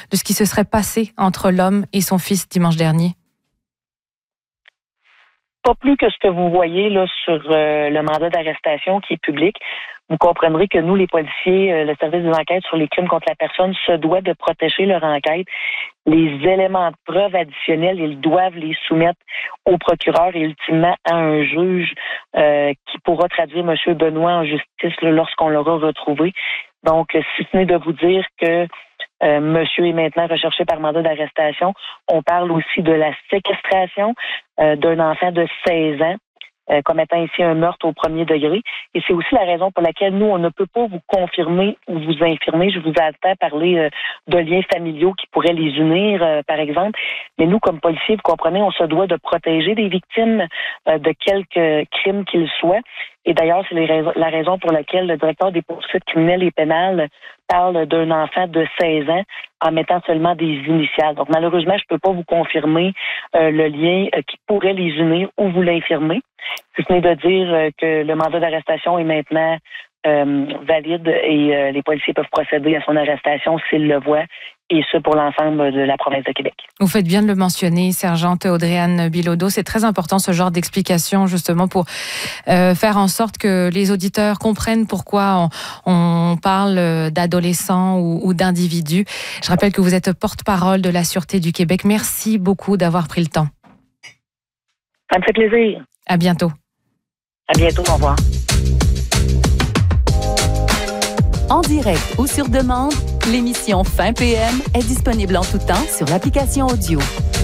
de ce qui se serait passé entre l'homme et son fils dimanche dernier? Pas plus que ce que vous voyez là sur le mandat d'arrestation qui est public. Vous comprendrez que nous, les policiers, le service des enquêtes sur les crimes contre la personne, se doit de protéger leur enquête. Les éléments de preuve additionnels, ils doivent les soumettre au procureur et ultimement à un juge qui pourra traduire M. Benoît en justice là, lorsqu'on l'aura retrouvé. Donc, si ce n'est de vous dire que monsieur est maintenant recherché par mandat d'arrestation, on parle aussi de la séquestration d'un enfant de 16 ans. Commettant ici un meurtre au premier degré. Et c'est aussi la raison pour laquelle nous, on ne peut pas vous confirmer ou vous infirmer. Je vous attends à parler de liens familiaux qui pourraient les unir, par exemple. Mais nous, comme policiers, vous comprenez, on se doit de protéger des victimes de quelque crime qu'ils soient. Et d'ailleurs, c'est la raison pour laquelle le directeur des poursuites criminelles et pénales parle d'un enfant de 16 ans en mettant seulement des initiales. Donc, malheureusement, je ne peux pas vous confirmer le lien qui pourrait les unir ou vous l'infirmer. Si ce n'est de dire que le mandat d'arrestation est maintenant valide et les policiers peuvent procéder à son arrestation s'ils le voient, et ce pour l'ensemble de la province de Québec. Vous faites bien de le mentionner, sergente Audrey-Anne Bilodeau. C'est très important ce genre d'explication justement pour faire en sorte que les auditeurs comprennent pourquoi on parle d'adolescents ou d'individus. Je rappelle que vous êtes porte-parole de la Sûreté du Québec. Merci beaucoup d'avoir pris le temps. Ça me fait plaisir. À bientôt. À bientôt, au revoir. En direct ou sur demande, l'émission Fin PM est disponible en tout temps sur l'application audio.